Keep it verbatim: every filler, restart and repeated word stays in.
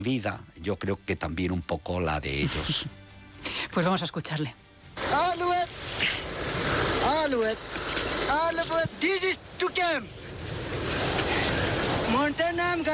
vida, yo creo que también un poco la de ellos. Pues vamos a escucarle. Alouette, Alouette, Alouette, this is to camp. Mountain